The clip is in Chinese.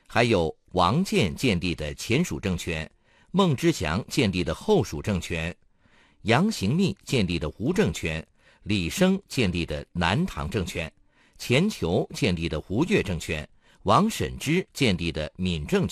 还有王建建立的前蜀政权，孟知祥建立的后蜀政权，杨行密建立的吴政权，李升建立的南唐政权，钱逑建立的吴越政权，王审知建立的闽政权。